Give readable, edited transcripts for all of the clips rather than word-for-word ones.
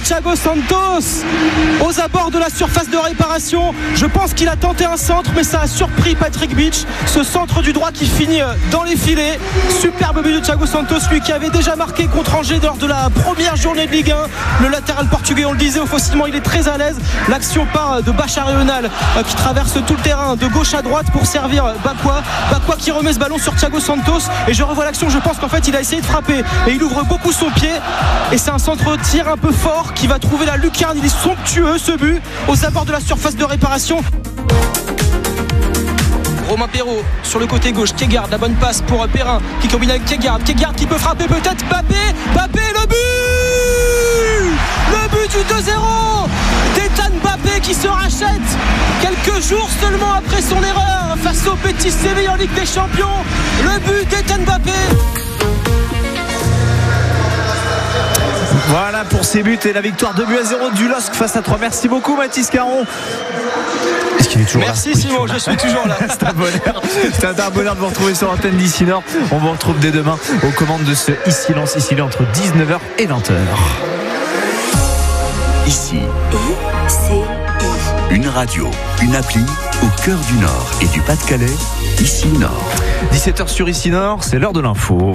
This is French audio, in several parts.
Thiago Santos aux abords de la surface de réparation. Je pense qu'il a tenté un centre, mais ça a surpris Patrick Beach. Ce centre du droit qui finit dans les filets. Superbe but de Thiago Santos, lui qui avait déjà marqué contre Angers lors de la première journée de Ligue 1. Le latéral portugais, on le disait, offensivement il est très à l'aise. L'action part de Bachar Eunal qui traverse tout le terrain de gauche à droite pour servir Bakwa qui remet ce ballon sur Thiago Santos. Et je revois l'action, je pense qu'en fait il a essayé de frapper et il ouvre beaucoup son pied. Et c'est un centre-tir un peu fort qui va trouver la lucarne. Il est somptueux ce but aux abords de la surface de réparation. Romain Perraud sur le côté gauche, Kegard, la bonne passe pour Perrin qui combine avec Kegard qui peut frapper peut-être. Mbappé, le but du 2-0 d'Ethan Mbappé qui se rachète quelques jours seulement après son erreur face au Betis Séville en Ligue des Champions. Le but d'Ethan Mbappé. Voilà pour ces buts et la victoire 2-0 du LOSC face à 3. Merci beaucoup Mathis Caron. Est-ce qu'il est toujours Merci là? Simon, je suis toujours là. C'est un bonheur de vous retrouver sur l'antenne d'Ici Nord. On vous retrouve dès demain aux commandes de ce Ici Lens entre 19h et 20h. Ici, une radio, une appli au cœur du Nord et du Pas-de-Calais. Ici Nord. 17h sur Ici Nord, c'est l'heure de l'info.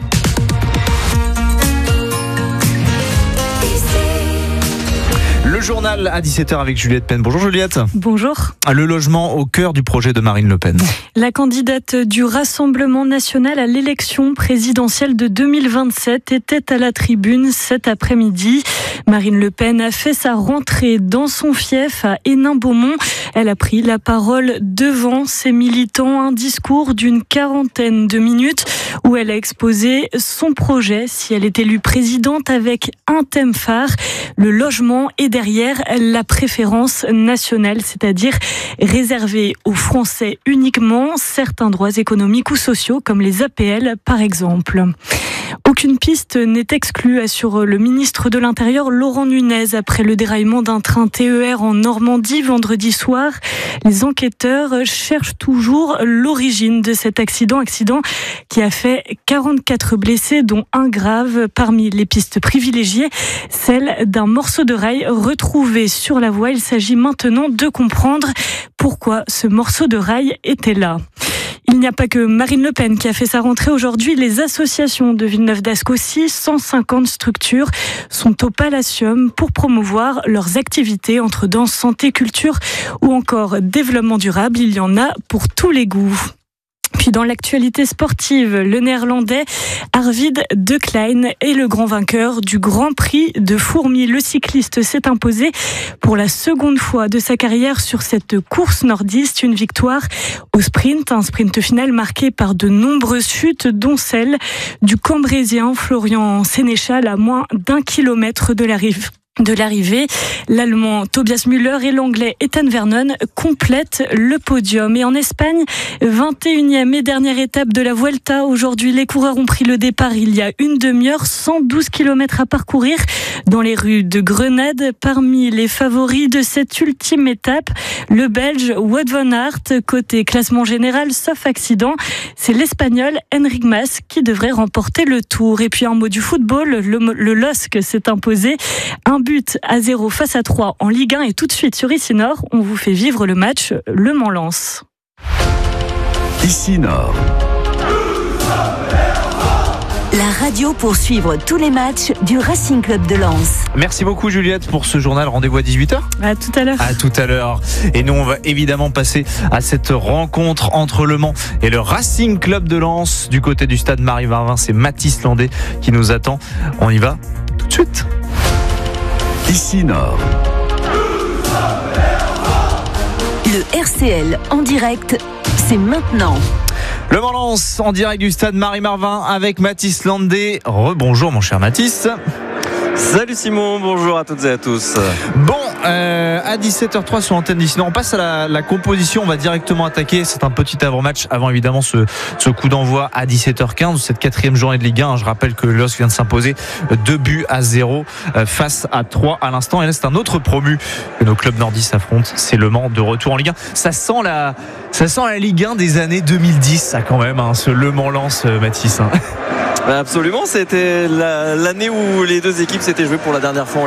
Le journal à 17h avec Juliette Penn. Bonjour Juliette. Bonjour. Le logement au cœur du projet de Marine Le Pen. La candidate du Rassemblement national à l'élection présidentielle de 2027 était à la tribune cet après-midi. Marine Le Pen a fait sa rentrée dans son fief à Hénin-Beaumont. Elle a pris la parole devant ses militants, un discours d'une quarantaine de minutes où elle a exposé son projet si elle est élue présidente avec un thème phare, le logement, et derrière la préférence nationale, c'est-à-dire réserver aux Français uniquement certains droits économiques ou sociaux comme les APL par exemple. Aucune piste n'est exclue, assure le ministre de l'Intérieur Laurent Nunez après le déraillement d'un train TER en Normandie vendredi soir. Les enquêteurs cherchent toujours l'origine de cet accident qui a fait 44 blessés dont un grave. Parmi les pistes privilégiées, celle d'un morceau de rail retrouvé sur la voie. Il s'agit maintenant de comprendre pourquoi ce morceau de rail était là. Il n'y a pas que Marine Le Pen qui a fait sa rentrée aujourd'hui. Les associations de Villeneuve-d'Ascq aussi, 150 structures sont au Palacium pour promouvoir leurs activités entre danse, santé, culture ou encore développement durable. Il y en a pour tous les goûts. Puis dans l'actualité sportive, le néerlandais Arvid De Klein est le grand vainqueur du Grand Prix de Fourmies. Le cycliste s'est imposé pour la seconde fois de sa carrière sur cette course nordiste. Une victoire au sprint, un sprint final marqué par de nombreuses chutes, dont celle du Cambrésien Florian Sénéchal à moins d'1 kilomètre de l'arrivée. L'Allemand Tobias Müller et l'Anglais Ethan Vernon complètent le podium. Et en Espagne, 21e et dernière étape de la Vuelta. Aujourd'hui, les coureurs ont pris le départ il y a une demi-heure, 112 km à parcourir dans les rues de Grenade. Parmi les favoris de cette ultime étape, le Belge Wout van Aert. Côté classement général, sauf accident, c'est l'Espagnol Enric Mas qui devrait remporter le Tour. Et puis un mot du football, le LOSC s'est imposé 1-0 face à 3 en Ligue 1 et tout de suite sur Ici Nord, on vous fait vivre le match Le Mans-Lens. Ici Nord. La radio pour suivre tous les matchs du Racing Club de Lens. Merci beaucoup Juliette pour ce journal. Rendez-vous à 18h. À tout à l'heure. À tout à l'heure. Et nous on va évidemment passer à cette rencontre entre Le Mans et le Racing Club de Lens. Du côté du stade Marie-Varvin, c'est Mathis Landais qui nous attend. On y va tout de suite. Ici Nord. Le RCL en direct, c'est maintenant. Le Mans-Lens en direct du stade Marie-Marvin avec Mathis Landais. Rebonjour mon cher Mathis. Salut Simon, bonjour à toutes et à tous. Bon, à 17h03 sur l'antenne d'Ici Nord, on passe à la composition, on va directement attaquer. C'est un petit avant-match avant évidemment ce coup d'envoi à 17h15, cette 4e journée de Ligue 1. Je rappelle que le LOSC vient de s'imposer 2-0 face à 3 à l'instant. Et là c'est un autre promu que nos clubs nordistes affrontent, c'est Le Mans de retour en Ligue 1. Ça sent la Ligue 1 des années 2010 ça quand même, hein, ce Le Mans-Lens, Mathis. Hein. Absolument, c'était l'année où les deux équipes s'étaient jouées pour la dernière fois